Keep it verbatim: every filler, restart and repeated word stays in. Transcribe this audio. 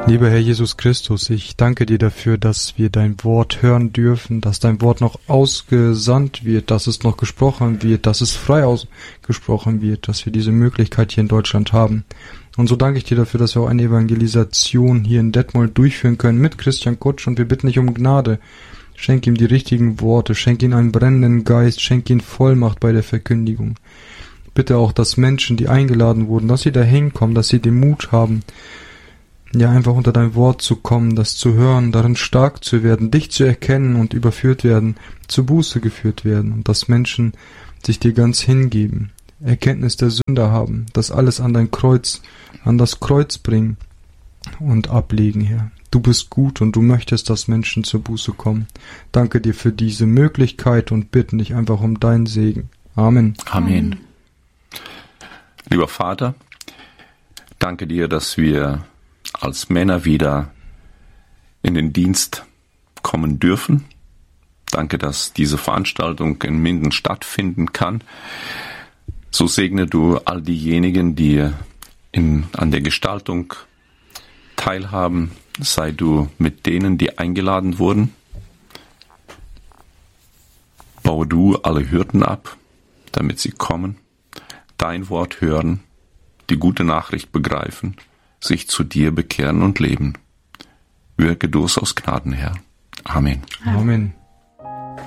Lieber Herr Jesus Christus, ich danke dir dafür, dass wir dein Wort hören dürfen, dass dein Wort noch ausgesandt wird, dass es noch gesprochen wird, dass es frei ausgesprochen wird, dass wir diese Möglichkeit hier in Deutschland haben. Und so danke ich dir dafür, dass wir auch eine Evangelisation hier in Detmold durchführen können mit Christian Kutsch, und wir bitten dich um Gnade. Schenk ihm die richtigen Worte, schenk ihm einen brennenden Geist, schenk ihm Vollmacht bei der Verkündigung. Bitte auch, dass Menschen, die eingeladen wurden, dass sie da hinkommen, dass sie den Mut haben, ja, einfach unter dein Wort zu kommen, das zu hören, darin stark zu werden, dich zu erkennen und überführt werden, zur Buße geführt werden, und dass Menschen sich dir ganz hingeben, Erkenntnis der Sünder haben, das alles an dein Kreuz, an das Kreuz bringen und ablegen, Herr. Du bist gut und du möchtest, dass Menschen zur Buße kommen. Danke dir für diese Möglichkeit und bitten dich einfach um deinen Segen. Amen. Amen. Lieber Vater, danke dir, dass wir als Männer wieder in den Dienst kommen dürfen. Danke, dass diese Veranstaltung in Minden stattfinden kann. So segne du all diejenigen, die in, an der Gestaltung teilhaben. Sei du mit denen, die eingeladen wurden. Baue du alle Hürden ab, damit sie kommen, dein Wort hören, die gute Nachricht begreifen, sich zu dir bekehren und leben. Wirke du es aus Gnaden, Herr. Amen. Amen.